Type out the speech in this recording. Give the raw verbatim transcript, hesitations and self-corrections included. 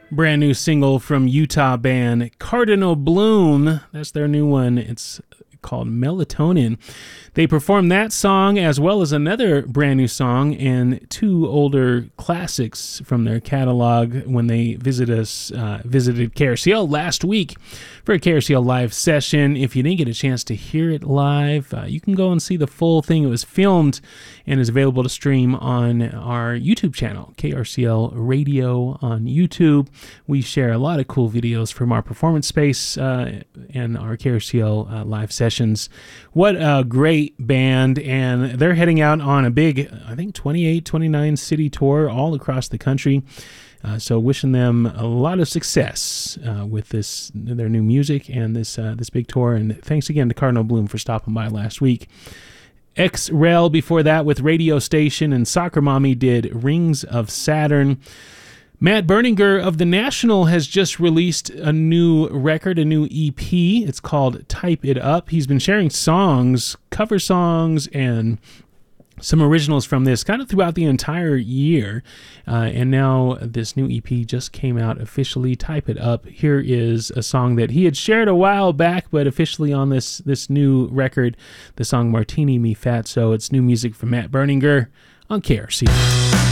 Brand new single from Utah band Cardinal Bloom. That's their new one. It's called Melatonin. They performed that song as well as another brand new song and two older classics from their catalog when they visit us, uh, visited K R C L last week for a K R C L live session. If you didn't get a chance to hear it live, uh, you can go and see the full thing. It was filmed and is available to stream on our YouTube channel, K R C L Radio on YouTube. We share a lot of cool videos from our performance space uh, and our K R C L uh, live sessions. What a great band, and they're heading out on a big, I think, twenty-eight, twenty-nine city tour all across the country. Uh, so wishing them a lot of success uh, with this, their new music and this uh, this big tour. And thanks again to Cardinal Bloom for stopping by last week. X-Rail before that with Radio Station, and Soccer Mommy did Rings of Saturn. Matt Berninger of The National has just released a new record, a new E P. It's called Type It Up. He's been sharing songs, cover songs, and some originals from this kind of throughout the entire year. Uh, and now this new E P just came out officially, Type It Up. Here is a song that he had shared a while back, but officially on this, this new record, the song Martini Me Fatso. It's new music from Matt Berninger on K R C.